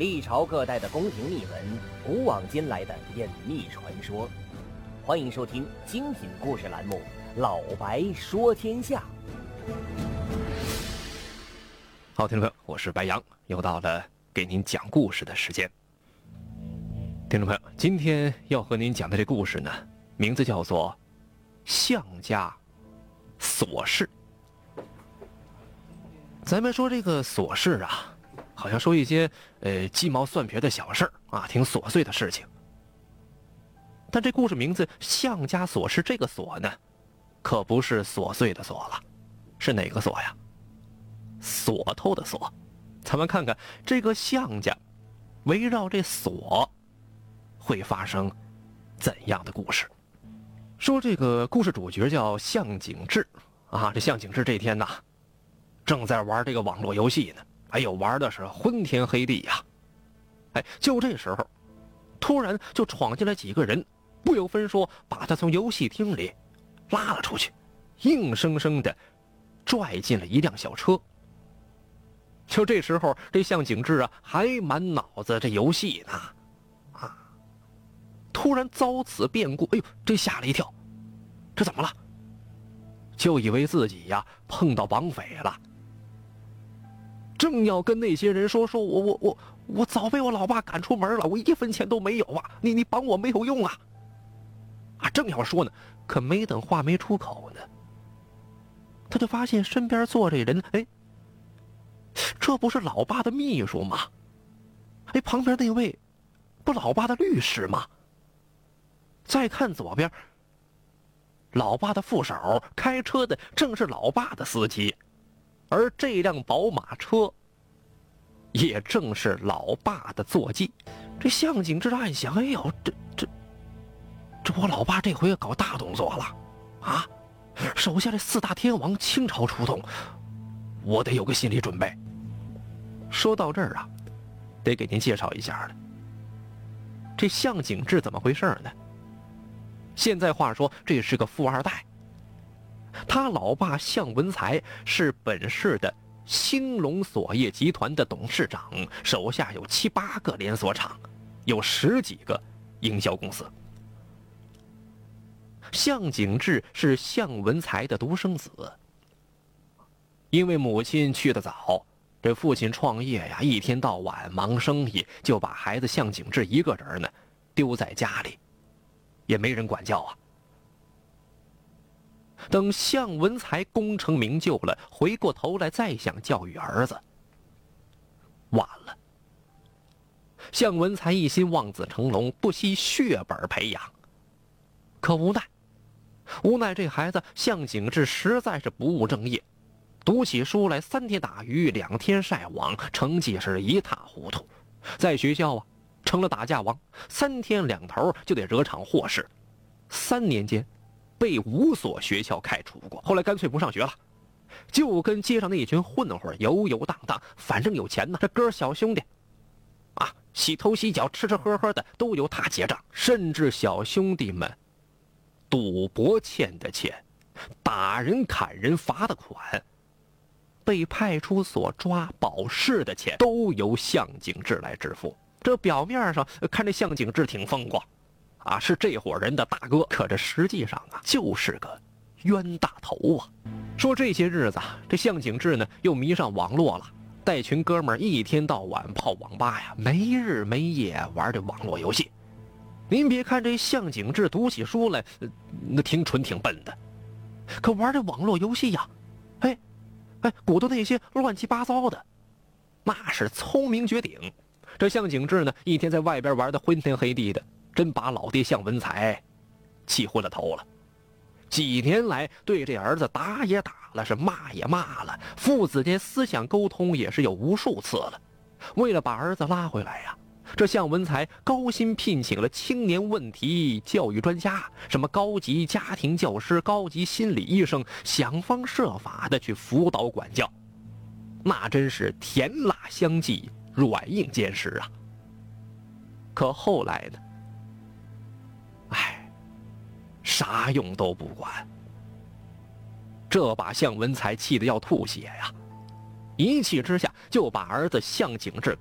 历朝各代的宫廷秘闻，古往今来的隐秘传说。欢迎收听精品故事栏目《老白说天下》。 好，听众朋友，我是白杨，又到了给您讲故事的时间。听众朋友，今天要和您讲的这故事呢，名字叫做项家琐事。咱们说这个琐事啊，好像说一些鸡毛蒜皮的小事啊，挺琐碎的事情。但这故事名字项家琐事，这个琐呢，可不是琐碎的琐了，是哪个琐呀？锁头的锁。咱们看看这个项家围绕这锁会发生怎样的故事。说这个故事主角叫项景志啊，这项景志这天呐，正在玩这个网络游戏呢，哎呦，玩的是昏天黑地呀。哎，就这时候突然就闯进来几个人，不由分说把他从游戏厅里拉了出去，硬生生的拽进了一辆小车。就这时候这项景志啊还满脑子这游戏呢啊，突然遭此变故，哎呦，这吓了一跳，这怎么了？就以为自己呀碰到绑匪了，正要跟那些人说我早被我老爸赶出门了，我一分钱都没有啊，你绑我没有用啊。正要说呢，可没等话没出口呢，他就发现身边坐这人，哎，这不是老爸的秘书吗？哎，旁边那位不老爸的律师吗？再看左边，老爸的副手开车的正是老爸的司机，而这辆宝马车也正是老爸的坐骑。这项景志暗想，哎呦，这我老爸这回搞大动作了啊！手下这四大天王倾巢出动，我得有个心理准备。说到这儿啊，得给您介绍一下了。这项景志怎么回事呢？现在话说，这是个富二代。他老爸项文才是本市的兴隆锁业集团的董事长，手下有7、8个连锁厂，有10几个营销公司。项景志是项文才的独生子，因为母亲去得早，这父亲创业呀，一天到晚忙生意，就把孩子项景志一个人呢丢在家里，也没人管教啊。等项文才功成名就了，回过头来再想教育儿子，晚了。项文才一心望子成龙，不惜血本培养，可无奈这孩子项景志实在是不务正业，读起书来3天打鱼2天晒网，成绩是一塌糊涂。在学校啊成了打架王，3天2头就得惹场祸事。3年间被5所学校开除过，后来干脆不上学了，就跟街上那群混混游游荡荡，反正有钱呢，这哥小兄弟啊洗头洗脚吃吃喝喝的都由他结账，甚至小兄弟们赌博欠的钱，打人砍人罚的款，被派出所抓保释的钱，都由项景志来支付。这表面上看这项景志挺风光啊，是这伙人的大哥，可这实际上啊就是个冤大头啊。说这些日子这项景志呢又迷上网络了，带群哥们儿一天到晚泡网吧呀，没日没夜玩这网络游戏。您别看这项景志读起书来那挺蠢挺笨的，可玩这网络游戏呀，鼓捣那些乱七八糟的，那是聪明绝顶。这项景志呢一天在外边玩的昏天黑地的，真把老爹项文才气昏了头了。几年来对这儿子打也打了，是骂也骂了，父子间思想沟通也是有无数次了。为了把儿子拉回来呀，这项文才高薪聘请了青年问题教育专家，什么高级家庭教师、高级心理医生，想方设法的去辅导管教，那真是甜辣相济，软硬兼施啊。可后来呢，啥用都不管，这把项文才气得要吐血呀，一气之下就把儿子项景志